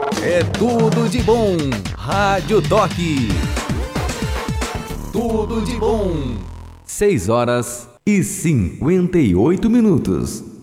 É tudo de bom. Rádio Toque. Tudo de bom. 6 horas e 58 minutos.